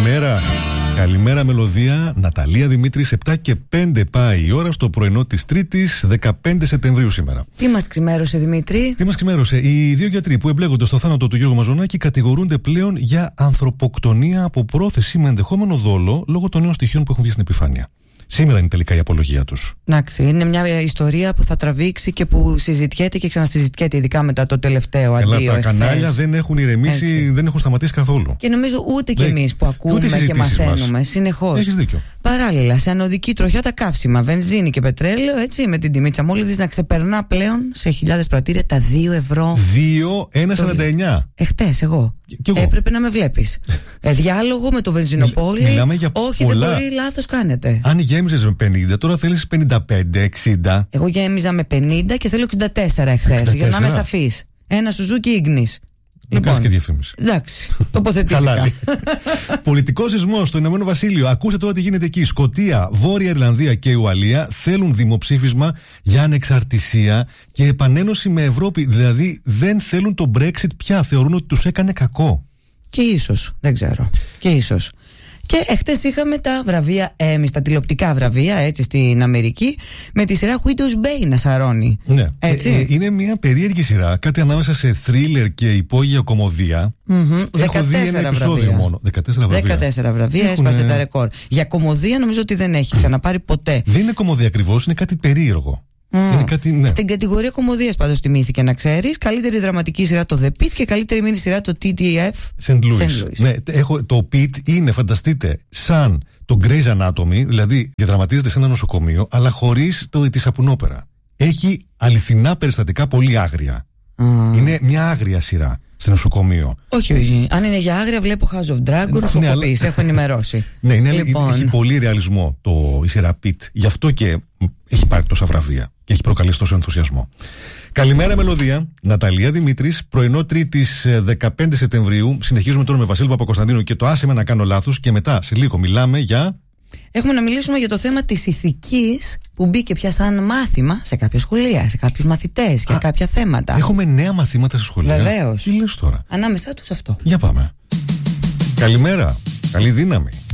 Καλημέρα. Καλημέρα Μελωδία, Ναταλία Δημήτρης, 7 και 5 πάει η ώρα στο πρωινό της Τρίτης, 15 Σεπτεμβρίου σήμερα. Τι μας ξημέρωσε, Δημήτρη? Τι μας ξημέρωσε? Οι δύο γιατροί που εμπλέκονται στο θάνατο του Γιώργου Μαζονάκη κατηγορούνται πλέον για ανθρωποκτονία από πρόθεση με ενδεχόμενο δόλο λόγω των νέων στοιχείων που έχουν βγει στην επιφάνεια. Σήμερα είναι τελικά η απολογία τους. Εντάξει, είναι μια ιστορία που θα τραβήξει και που συζητιέται και ξανασυζητιέται, ειδικά μετά το τελευταίο αντίο. Τα κανάλια δεν έχουν ηρεμήσει, έτσι. Δεν έχουν σταματήσει καθόλου. Και νομίζω ούτε κι εμείς που ακούμε και μαθαίνουμε συνεχώς. Έχεις δίκιο. Παράλληλα, σε ανωδική τροχιά τα καύσιμα, βενζίνη και πετρέλαιο, έτσι, με την τιμή της αμόλυδης να ξεπερνά πλέον σε χιλιάδες πρατήρια τα 2 ευρώ. 2,1,49. Χτες εγώ. Έπρεπε να με βλέπεις. Διάλογο με το βενζινοπόλι. Όχι, δεν μπορεί, λάθος κάνετε. Αν γέμιζες με 50, τώρα θέλεις 55-60. Εγώ γέμιζα με 50 και θέλω 64 εχθές. Για να είμαι σαφής. Ένα Suzuki Ignis. Λοιπόν, και διαφήμιση. Εντάξει, τοποθετήθηκα. Πολιτικό σεισμό στο Ηνωμένο Βασίλειο. Ακούστε τώρα τι γίνεται εκεί. Σκωτία, Βόρεια Ιρλανδία και Ουαλία θέλουν δημοψήφισμα για ανεξαρτησία και επανένωση με Ευρώπη. Δηλαδή δεν θέλουν το Brexit πια. Θεωρούν ότι τους έκανε κακό. Και ίσως, δεν ξέρω. Και ίσως. Και εχθές είχαμε τα βραβεία Emmy, τα τηλεοπτικά βραβεία, έτσι, στην Αμερική, με τη σειρά Widow's Bay να σαρώνει. Ναι. Είναι μια περίεργη σειρά, κάτι ανάμεσα σε θρίλερ και υπόγεια κωμωδία. Έχω δει ένα επεισόδιο μόνο. 14 βραβεία, έσπασε τα ρεκόρ. Για κωμωδία νομίζω ότι δεν έχει ξαναπάρει ποτέ. Δεν είναι κωμωδία ακριβώς, είναι κάτι περίεργο. Είναι κάτι, ναι. Στην κατηγορία κωμωδίας πάντως τιμήθηκε, να ξέρεις. Καλύτερη δραματική σειρά το The Pitt και καλύτερη μίνι σειρά το TTF St. Louis. Ναι, το Pitt είναι, φανταστείτε, σαν το Grey's Anatomy, δηλαδή διαδραματίζεται σε ένα νοσοκομείο, αλλά χωρίς τη σαπουνόπερα. Έχει αληθινά περιστατικά πολύ άγρια. Είναι μια άγρια σειρά στο νοσοκομείο. Όχι. Αν είναι για άγρια, βλέπω House of Dragons, ναι, έχω ενημερώσει. Ναι, έχει πολύ ρεαλισμό η σειρά Pitt. Γι' αυτό και έχει πάρει τόσα βραβεία και έχει προκαλέσει τόσο ενθουσιασμό. Καλημέρα Μελωδία, Ναταλία Δημήτρης, πρωινό Τρίτης 15 Σεπτεμβρίου. Συνεχίζουμε τώρα με Βασίλη Παπακοσταντίνου και το άσε με να κάνω λάθος. Και μετά σε λίγο μιλάμε για. Έχουμε να μιλήσουμε για το θέμα της ηθικής που μπήκε πια σαν μάθημα σε κάποια σχολεία, σε κάποιους μαθητές για κάποια θέματα. Έχουμε νέα μαθήματα σε σχολεία. Βεβαίως. Τι λες τώρα? Ανάμεσά τους αυτό. Για πάμε. Καλημέρα. Καλή δύναμη.